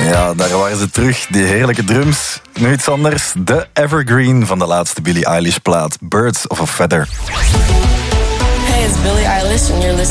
Ja, daar waren ze terug, die heerlijke drums. Nu iets anders, de evergreen van de laatste Billie Eilish plaat, Birds of a Feather. Hey, it's Billie Eilish and you're listening